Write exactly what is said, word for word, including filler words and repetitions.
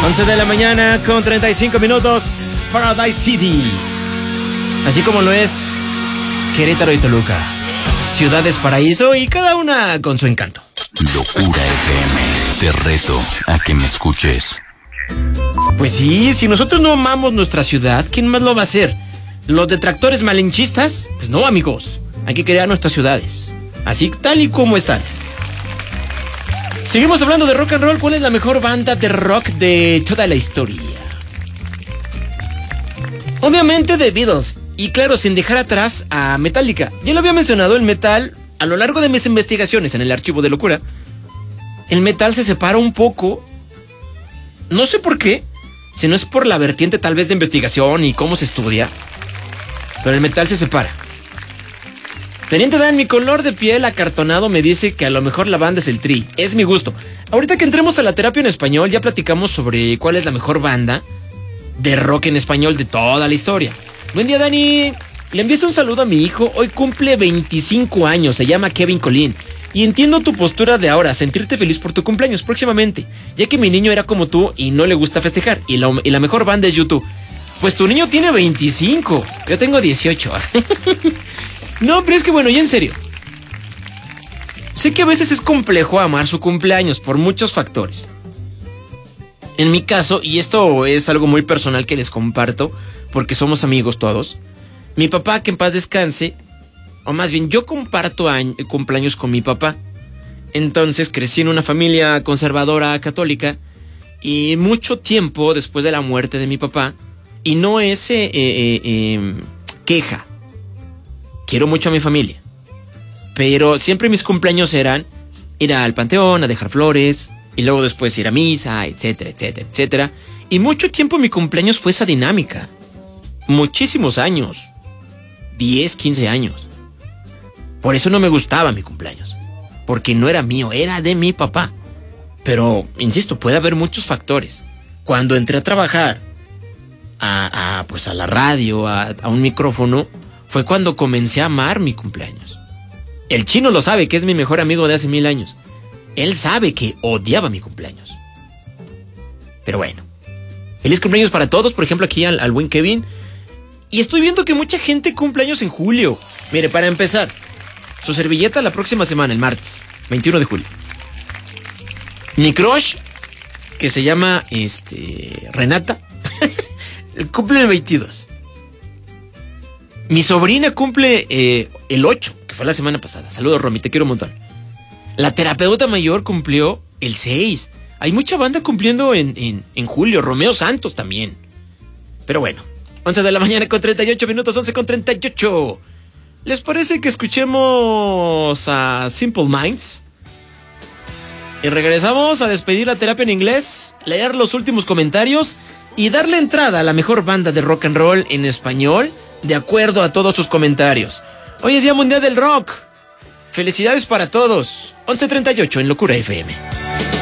once de la mañana con treinta y cinco minutos, Paradise City. Así como lo es Querétaro y Toluca. Ciudades paraíso y cada una con su encanto. Locura F M, te reto a que me escuches. Pues sí, si nosotros no amamos nuestra ciudad, ¿quién más lo va a hacer? ¿Los detractores malinchistas? Pues no, amigos. Hay que crear nuestras ciudades, así tal y como están. Seguimos hablando de rock and roll. ¿Cuál es la mejor banda de rock de toda la historia? Obviamente The Beatles. Y claro, sin dejar atrás a Metallica. Ya lo había mencionado, el metal, a lo largo de mis investigaciones en el archivo de locura, el metal se separa un poco. No sé por qué, si no es por la vertiente tal vez de investigación y cómo se estudia, pero el metal se separa. Teniente Dan, mi color de piel acartonado me dice que a lo mejor la banda es el Tri. Es mi gusto. Ahorita que entremos a la terapia en español, ya platicamos sobre cuál es la mejor banda de rock en español de toda la historia. Buen día, Dani. Le envío un saludo a mi hijo. Hoy cumple veinticinco años. Se llama Kevin Colín. Y entiendo tu postura de ahora, sentirte feliz por tu cumpleaños próximamente, ya que mi niño era como tú y no le gusta festejar. Y la, y la mejor banda es YouTube. Pues tu niño tiene veinticinco. Yo tengo dieciocho. No, pero es que bueno, ya en serio. Sé que a veces es complejo amar su cumpleaños por muchos factores. En mi caso, y esto es algo muy personal que les comparto, porque somos amigos todos, mi papá, que en paz descanse, o más bien yo comparto año, cumpleaños con mi papá. Entonces crecí en una familia conservadora católica y mucho tiempo después de la muerte de mi papá, y no es eh, eh, eh, queja. Quiero mucho a mi familia, pero siempre mis cumpleaños eran ir al panteón a dejar flores y luego después ir a misa, etcétera, etcétera, etcétera. Y mucho tiempo mi cumpleaños fue esa dinámica. Muchísimos años. diez, quince años. Por eso no me gustaba mi cumpleaños, porque no era mío, era de mi papá. Pero, insisto, puede haber muchos factores. Cuando entré a trabajar a, a, pues a la radio, a, a un micrófono, fue cuando comencé a amar mi cumpleaños. El chino lo sabe, que es mi mejor amigo de hace mil años. Él sabe que odiaba mi cumpleaños. Pero bueno. Feliz cumpleaños para todos, por ejemplo aquí al, al buen Kevin. Y estoy viendo que mucha gente cumple años en julio. Mire, para empezar, su servilleta la próxima semana, el martes, veintiuno de julio. Mi crush, que se llama este Renata, cumple el veintidós. Mi sobrina cumple eh, el ocho, que fue la semana pasada. Saludos, Romy, te quiero un montón. La terapeuta mayor cumplió el seis. Hay mucha banda cumpliendo en, en, en julio. Romeo Santos también. Pero bueno, once de la mañana con treinta y ocho minutos, once con treinta y ocho. ¿Les parece que escuchemos a Simple Minds? Y regresamos a despedir la terapia en inglés, leer los últimos comentarios y darle entrada a la mejor banda de rock and roll en español, de acuerdo a todos sus comentarios. Hoy es Día Mundial del Rock. Felicidades para todos. once treinta y ocho en Locura F M.